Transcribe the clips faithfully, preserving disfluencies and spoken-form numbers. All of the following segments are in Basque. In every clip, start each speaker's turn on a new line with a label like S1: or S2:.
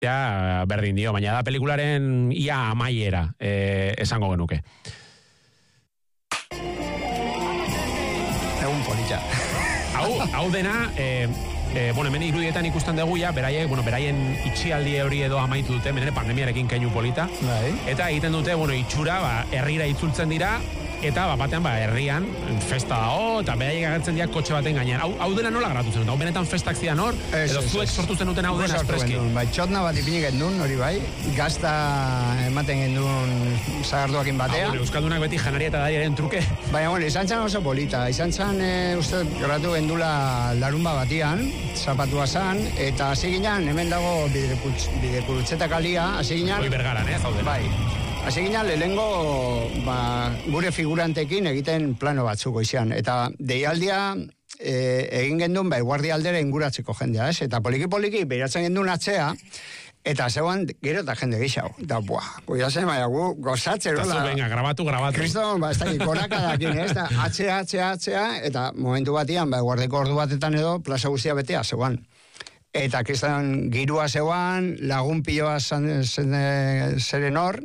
S1: ja, berdin dio, baina da pelikularen ia amaiera eh, esango genuke.
S2: Egun polita.
S1: Hau, hau dena, eh, eh, bueno, hemen irudietan ikusten dugu ja, beraiek, bueno, beraien itxialdi hori edo amaitu dute, menere pandemiarekin keinu polita.
S2: Bai.
S1: Eta egiten dute, bueno, itxura, ba, herrira itzultzen dira, eta ba, batean ba, herrian festa dago, eta beraiek agertzen dira kotxe baten gainean. Hau, hau dena nola gratu zen? Hau benetan festak zidan hor?
S2: Es,
S1: edo
S2: es,
S1: zuek
S2: es.
S1: sortu zen duten hau dena espreski?
S2: Bai, txotna bat ipinik gendun, hori bai, gazta ematen gendun zagarduakin batea.
S1: Ah, bueno, Euskaldunak beti janaria eta daiaren truke.
S2: Baina, bueno, izan txan oso polita. Izan txan, e, uste, gratu gendula larunba batian, zapatua zan, eta hasi ginen, hemen dago bidekurutxeta kalia, hasi ginen...
S1: Hoi bergaran, eh, zauden.
S2: Bai. Hasi ginen, lehengo ba, gure figurantekin egiten plano batzuk izan. Eta deialdia e, egin gendun, bai, guardia aldera inguratzeko jendea, ez? Eta poliki-poliki, behiratzen gendun atzea, eta zeuan gero eta jende gehiago. Eta, buah, guia zen, baina gu gozatzen.
S1: Eta zu, venga, grabatu, grabatu.
S2: Kriston, ba, ez dakik, korakadakin, ez? Da, atzea, atzea, atzea, eta momentu batian, ba, guardeko ordu batetan edo, plaza guztia betea zeuan. Eta kriston girua zeuan, lagun piloa zeren hor,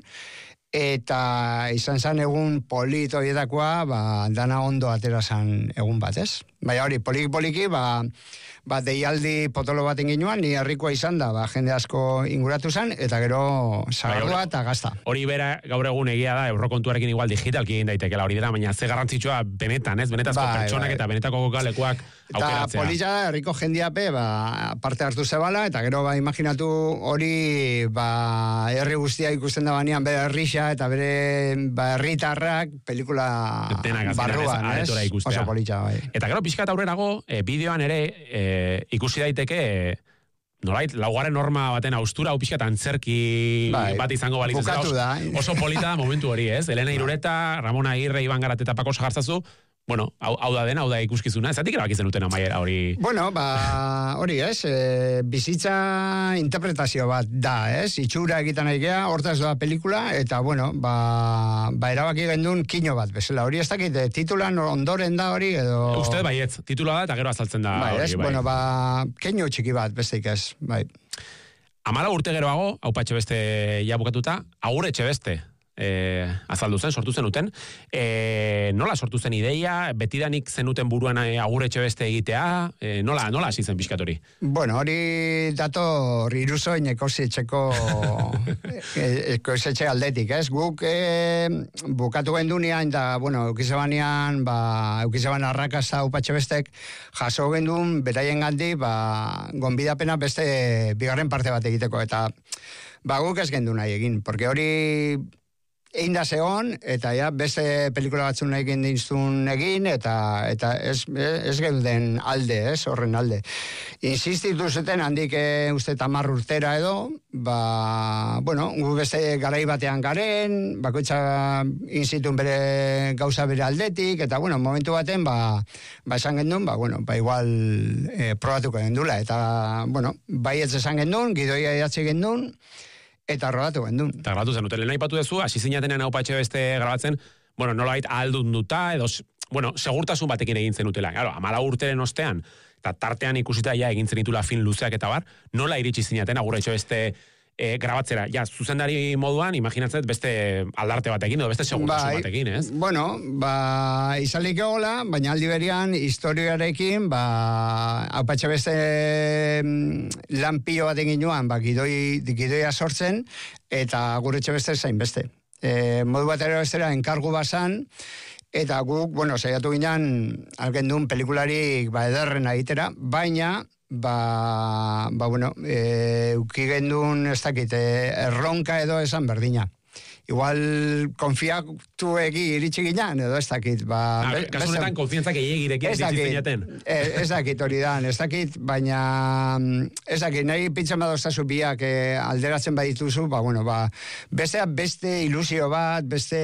S2: eta izan zen egun polit horietakoa, ba, dana ondo atera zen egun bat, ez? Baina hori, poliki-poliki, ba, ba, deialdi potolo bat inginuan, ni herrikoa izan da, ba, jende asko inguratu zen, eta gero zagardua eta gazta.
S1: Hori bera, gaur egun egia da, eurokontuarekin igual digitalki egin daitekela hori dira, baina ze garrantzitsua benetan, ez? Benetazko
S2: bai,
S1: pertsonak
S2: bai.
S1: Eta benetako kokalekuak aukeratzea.
S2: Eta polita da, herriko jendiape, ba, parte hartu zebala, eta gero, ba, imaginatu hori, ba, herri guztia ikusten da banean, bere herrixa, eta bere, ba, herritarrak, pelikula barruan, ez? Oso polita, bai.
S1: Eta gero, pixkat aurrerago, e, bideoan ere, e, ikusi daiteke, e, nolait, laugarren norma baten austura, hau pixkat antzerki
S2: bai,
S1: bat izango balitz.
S2: Bukatu da.
S1: Oso polita da momentu hori, ez? Elena Irureta, Ramona Agirre, Iban Garat eta Pako Sagartzazu, bueno, hau, hau da dena, hau da ikuskizuna, ezatik erabakitzen duten amaiera hori.
S2: Bueno, ba, hori ez, e, bizitza interpretazio bat da, ez, itxura egiten aikea, hortaz doa pelikula, eta bueno, ba, ba erabaki gendun kino bat, bezala, hori ez dakit, titulan ondoren da hori, edo...
S1: Uste, baietz, titula da eta gero azaltzen da
S2: bai,
S1: hori,
S2: ez,
S1: bai.
S2: Bueno, ba, keino txiki bat, besteik ez, bai.
S1: Amala urte geroago, hau patxe beste ja bukatuta, agur etxe beste. E, azaldu zen, sortu zenuten. E, nola sortu zen ideia? Betidanik zenuten buruan agur etxe beste egitea? E, nola, nola hasi zen pixkat hori?
S2: Bueno, hori dato riruzoin ekosetxeko ekosetxe aldetik, ez? Guk e, bukatu gendunean, eta, bueno, eukizabanean, ba, eukizaban arrakasta upatxe bestek, jaso gendun, beraien gandi, ba, gonbidapena beste bigarren parte bat egiteko, eta ba, guk ez gendu nahi egin, porque hori egin da zegoen, eta ja, beste pelikula batzun egin dintzun egin, eta eta ez, ez geuden alde, ez, horren alde. Insistitu zuten handik e, uste tamar urtera edo, ba, bueno, gu beste garai batean garen, bakoitza inzitun bere gauza bere aldetik, eta bueno, momentu baten, ba, ba esan gendun, ba, bueno, ba igual e, probatuko gendula, eta, bueno, baietz esan gendun, gidoia idatzi gendun, eta rodatu gendun.
S1: Eta grabatu zen, utelen nahi patu dezu, hasi zinatenean hau patxe beste grabatzen, bueno, nolabait ahaldun duta, edo, bueno, segurtasun batekin egin zen utela. Claro, amala urteren ostean, eta tartean ikusita ja egin zen itula film luzeak eta bar, nola iritsi zinaten agurra etxe beste e, grabatzera. Ja, zuzendari moduan, imaginatzet beste aldarte batekin, edo beste segurtasun
S2: bai,
S1: batekin, ez?
S2: Bueno, ba, izalik egola, baina aldi berian, historiarekin, ba, hau patxe beste lan pilo bat egin joan, ba, gidoi, gidoia sortzen, eta gure etxe beste zain beste. E, modu bat ere bestera, enkargu basan, eta guk, bueno, saiatu ginen, algendun pelikularik, ba, ederren egitera, baina, ba, ba bueno, e, uki gendun, ez dakit, e, erronka edo esan berdina. Igual konfiatu egi iritsi ginen, edo ez dakit. Ba,
S1: ah, kasu honetan konfiantzak egirekin iritsi zinaten.
S2: Ez dakit hori da, ez dakit, baina ez dakit, nahi pintzen badoztazu biak eh, alderatzen badituzu, ba, bueno, ba, beste, beste ilusio bat, beste,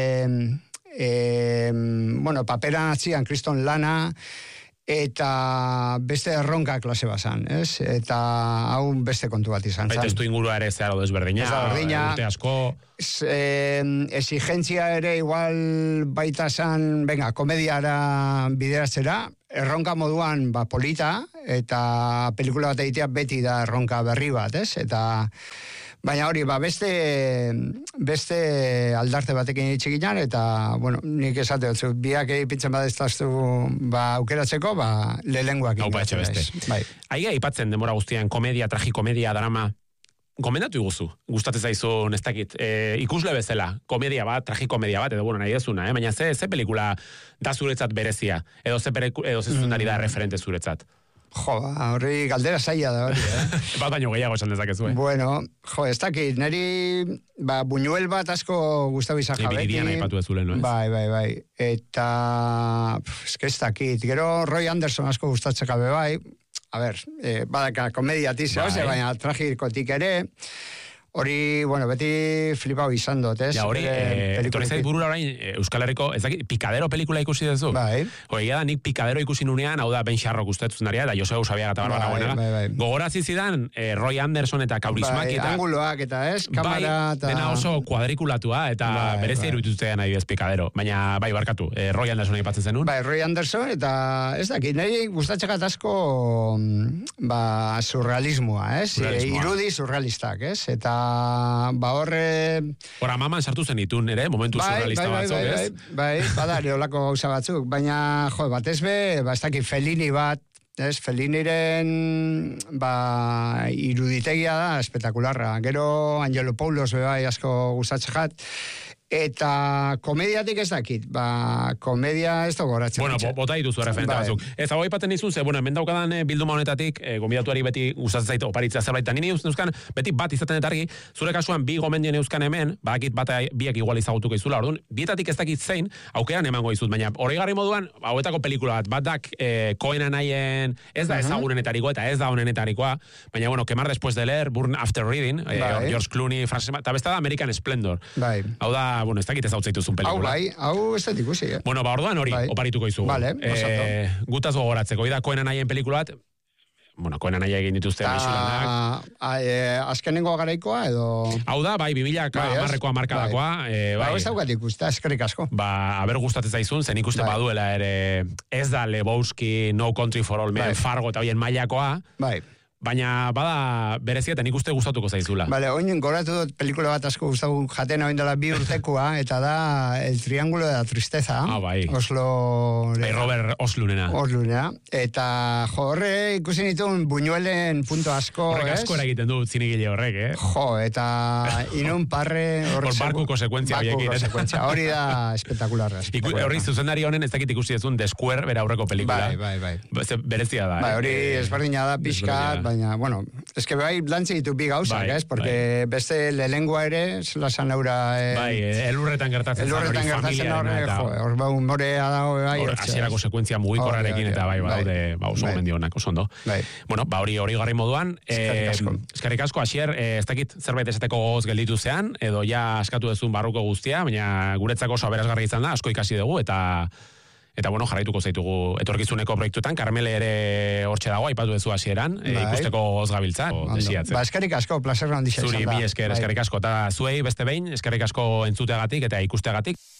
S2: eh, bueno, paperan atzian kriston lana, eta beste erronka klase bazan, ez? Eta hau beste kontu bat izan zan.
S1: Baita estu ingurua ere zeharo desberdina, urte asko.
S2: Eh, exigentzia ere igual baita zan, venga, komediara bideratzera, erronka moduan ba, polita, eta pelikula bat egitea beti da erronka berri bat, ez? Eta, baina hori, ba, beste, beste aldarte batekin itxikinan, eta, bueno, nik esate dut, biak egipitzen bat ez taztu, ba, aukeratzeko, ba, lehenguak.
S1: Hau ba, etxe beste.
S2: Bai.
S1: Aia, aipatzen denbora guztian, komedia, tragikomedia, drama, gomendatu iguzu, gustatzen zaizun, ez dakit, e, ikusle bezala, komedia bat, tragikomedia bat, edo bueno, nahi dezuna, eh? Baina ze, ze pelikula da zuretzat berezia, edo ze, periku, edo ze zuzendari da referente zuretzat.
S2: Jo, horri galdera zaila da hori, eh?
S1: Bat baino gehiago esan dezakezu, eh?
S2: Bueno, jo, ez dakit, niri, ba, Buñuel bat asko gustau izan jabekin.
S1: Ebiridian aipatu ez zulen, no ez?
S2: Bai, bai, bai. Eta, ez que ez dakit, gero Roy Anderson asko gustatzen gabe bai, a ber, eh, badaka komediatiz, bai. Baina tragikotik ere, hori, bueno, beti flipau izan dut, ez?
S1: Ja, hori, e, etorri zait burura orain, Euskal Herriko, ez dakit, Pikadero pelikula ikusi duzu?
S2: Bai.
S1: Hori, da, nik Pikadero ikusi nunean, hau da, Ben Sharrock ustetzen daria, da Joseu Sabiaga eta Barbara Buenega.
S2: Bai, bai.
S1: Gogorazi zidan, eh, Roy Anderson eta Kaurismak
S2: bai,
S1: eta...
S2: anguloak eta, ez? Kamera
S1: bai,
S2: eta...
S1: dena oso kuadrikulatua, eta bai, berezia bai. Irudituztean nahi bez Pikadero. Baina, bai, barkatu, eh, Roy Anderson aipatzen zenun.
S2: Bai, Roy Anderson, eta ez dakit, nahi gustatxekat asko ba, surrealismoa, ez?
S1: Surrealismoa.
S2: Irudi surrealistak, ez? Eta... ba horre...
S1: Hora, maman sartu zen itun, ere, momentu
S2: bai,
S1: surrealista
S2: bai,
S1: batzuk,
S2: bai,
S1: ez?
S2: Bai, bai, bai, badari olako gauza batzuk, baina, jo, batez be, ba, ez dakit Fellini bat, ez, Felliniren, ba, iruditegia da, espetakularra. Gero, Angelo Paulos, be, bai, asko gustatxekat, eta komediatik ez dakit, ba, komedia ez da goratzen.
S1: Bueno, bo, bota dituzu referente
S2: bai.
S1: batzuk. Ez hau aipatzen nizun, ze, bueno, hemen daukadan eh, bilduma honetatik, eh, gomidatuari beti gustatzen zait oparitzea zerbait, eta nini euskan, beti bat izaten eta argi, zure kasuan bi gomendien euskan hemen, badakit bat biak igual izagutuko izula, orduan, bietatik ez dakit zein, aukeran emango izut, baina hori garri moduan, hauetako pelikula bat, bat dak, eh, Coena nahien, ez da ezagunenetarikoa, eta ez da honenetarikoa, baina, bueno, Quemar después de leer, Burn after reading, eh,
S2: bai.
S1: George Clooney, Frances, eta besta da American Splendor.
S2: Bai.
S1: Hau da, bueno, ez dakit ez hau zaituzun
S2: Hau
S1: pelikula.
S2: bai, hau ez dut ikusi, eh?
S1: Bueno, ba, orduan hori,
S2: bai.
S1: oparituko izugu.
S2: Vale,
S1: eh, gutaz gogoratzeko, ida Coena nahien pelikula bat, bueno, Coena nahia egin dituzte Michelanak.
S2: E, azkenengo garaikoa, edo...
S1: Hau da, bai, bimilak
S2: bai,
S1: amarrekoa markadakoa.
S2: Bai,
S1: eh, bai.
S2: Hau ez daukat ikusta, eskerrik asko.
S1: Ba, haber gustatzen zaizun, zen ikuste
S2: bai.
S1: baduela ere, ez da Lebowski, No Country for All Men,
S2: bai.
S1: Fargo eta bien mailakoa.
S2: Bai.
S1: Baina, bada, berezia, eta nik uste gustatuko zaizula.
S2: Vale, oin goratu dut pelikula bat asko gustatu jaten oin dela bi urtekoa, eta da El Triángulo de la Tristeza.
S1: Ah, bai.
S2: Oslo...
S1: Bai, Robert Oslunena.
S2: Oslunena. Eta, jo, horre ikusi nituen Buñuelen punto asko,
S1: Horrek
S2: ez?
S1: asko eragiten du zinigile horrek, eh?
S2: Jo, eta inun parre...
S1: Hor barku konsekuentzia horiekin.
S2: Barku konsekuentzia, hori da espetakularra.
S1: Iku, horri zuzendari honen ez dakit ikusi dezun The Square bera aurreko pelikula.
S2: Bai, bai, bai.
S1: Ze, berezia da.
S2: Bai, hori
S1: eh?
S2: ezberdina da pixkat, baina, bueno, ez que bai lantzi ditu bi gauzak,
S1: bai,
S2: ez? Porque
S1: bai.
S2: beste lelengua ere, zela san laura... Eh,
S1: bai, elurretan gertatzen zan hori
S2: elurretan gertatzen
S1: familiarena.
S2: horre, jo, hor bau morea dago, bai.
S1: Hor, hasierako sekuentzia mugikorrarekin eta bai, bai, bai, ba, oso
S2: bai.
S1: gomendionak, oso ondo.
S2: Bai.
S1: Bueno, ba, hori hori garri moduan,
S2: Eskerrik asko.
S1: eh, eskerrik asko, Asier, eh, ez dakit zerbait esateko gogoz gelditu zean, edo ja askatu dezun barruko guztia, baina guretzako oso aberasgarri izan da, asko ikasi dugu, eta Eta bueno, jarraituko zaitugu etorkizuneko proiektuetan, Karmele ere hortxe dago, aipatu duzu hasieran, bai. e, ikusteko goz gabiltza, desiatzen.
S2: Ba, eskerrik asko, placer handia izan da.
S1: Zuri, mi esker, eskerrik asko, eta zuei beste behin, eskerrik asko entzuteagatik eta ikusteagatik.